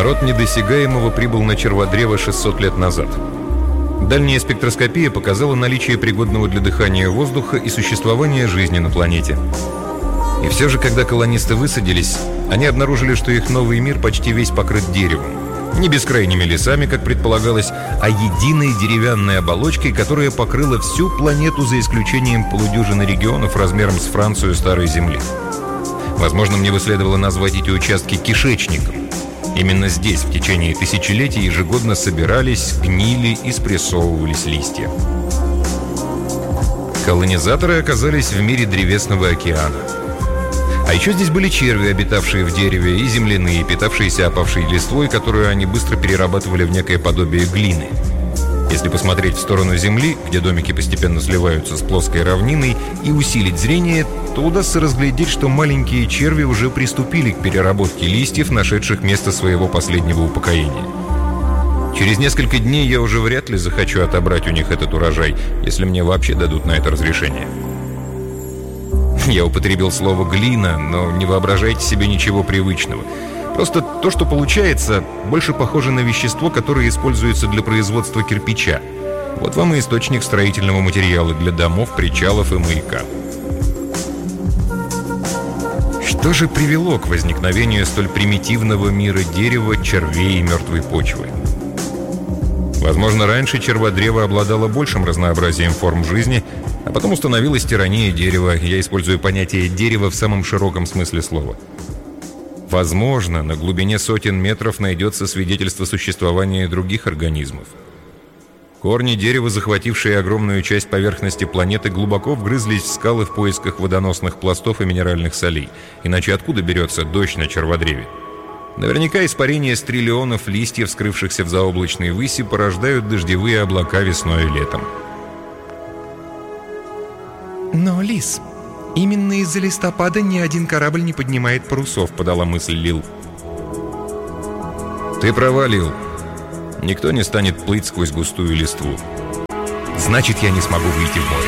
Народ недосягаемого прибыл на Черводрево 600 лет назад. Дальняя спектроскопия показала наличие пригодного для дыхания воздуха и существование жизни на планете. И все же, когда колонисты высадились, они обнаружили, что их новый мир почти весь покрыт деревом. Не бескрайними лесами, как предполагалось, а единой деревянной оболочкой, которая покрыла всю планету за исключением полудюжины регионов размером с Францию Старой Земли. Возможно, мне бы следовало назвать эти участки кишечником. Именно здесь в течение тысячелетий ежегодно собирались, гнили и спрессовывались листья. Колонизаторы оказались в мире древесного океана. А еще здесь были черви, обитавшие в дереве, и земляные, питавшиеся опавшей листвой, которую они быстро перерабатывали в некое подобие глины. Если посмотреть в сторону Земли, где домики постепенно сливаются с плоской равниной, и усилить зрение, то удастся разглядеть, что маленькие черви уже приступили к переработке листьев, нашедших место своего последнего упокоения. Через несколько дней я уже вряд ли захочу отобрать у них этот урожай, если мне вообще дадут на это разрешение. Я употребил слово «глина», но не воображайте себе ничего привычного. Просто то, что получается, больше похоже на вещество, которое используется для производства кирпича. Вот вам и источник строительного материала для домов, причалов и маяка. Что же привело к возникновению столь примитивного мира дерева, червей и мертвой почвы? Возможно, раньше черводрево обладало большим разнообразием форм жизни, а потом установилась тирания дерева. Я использую понятие «дерево» в самом широком смысле слова. Возможно, на глубине сотен метров найдется свидетельство существования других организмов. Корни дерева, захватившие огромную часть поверхности планеты, глубоко вгрызлись в скалы в поисках водоносных пластов и минеральных солей. Иначе откуда берется дождь на черводреве? Наверняка испарения с триллионов листьев, скрывшихся в заоблачной выси, порождают дождевые облака весной и летом. Но, Лис, именно из-за листопада ни один корабль не поднимает парусов, подала мысль Лил. Ты права, Лил. Никто не станет плыть сквозь густую листву. Значит, я не смогу выйти в море.